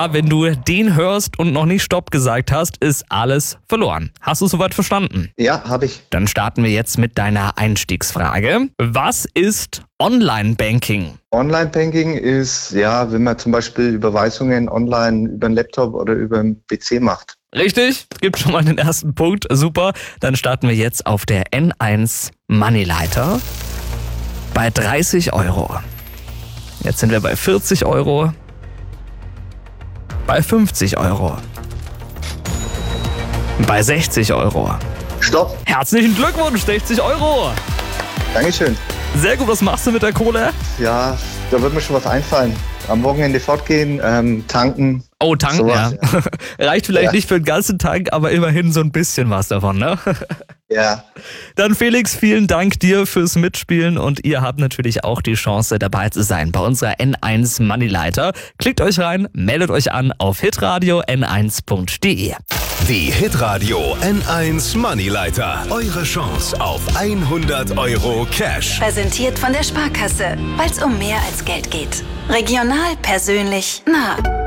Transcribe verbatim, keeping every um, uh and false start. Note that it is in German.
klar, wenn du den hörst und noch nicht Stopp gesagt hast, ist alles verloren. Hast du soweit verstanden? Ja, habe ich. Dann starten wir jetzt mit deiner Einstiegsfrage. Was ist Online-Banking? Online-Banking ist, ja, wenn man zum Beispiel Überweisungen online über einen Laptop oder über einen P C macht. Richtig, gibt schon mal den ersten Punkt. Super, dann starten wir jetzt auf der N eins Moneyleiter bei dreißig Euro. Jetzt sind wir bei vierzig Euro, bei fünfzig Euro, bei sechzig Euro. Stopp. Herzlichen Glückwunsch, sechzig Euro. Dankeschön. Sehr gut, was machst du mit der Kohle? Ja, da wird mir schon was einfallen. Am Wochenende fortgehen, ähm, tanken. Oh, tanken, sowas, ja. ja. Reicht vielleicht Ja. nicht für den ganzen Tank, aber immerhin so ein bisschen was davon, ne? Ja. Dann Felix, vielen Dank dir fürs Mitspielen und ihr habt natürlich auch die Chance dabei zu sein bei unserer N eins Moneyleiter. Klickt euch rein, meldet euch an auf hitradio n eins punkt d e. Die Hitradio N eins Moneyleiter. Eure Chance auf hundert Euro Cash. Präsentiert von der Sparkasse, weil es um mehr als Geld geht. Regional, persönlich, nah.